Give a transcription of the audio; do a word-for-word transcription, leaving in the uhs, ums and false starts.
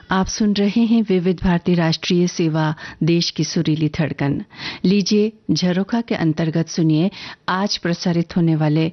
आप सुन रहे हैं विविध भारती राष्ट्रीय सेवा, देश की सुरीली धड़कन। लीजिए झरोखा के अंतर्गत सुनिए आज प्रसारित होने वाले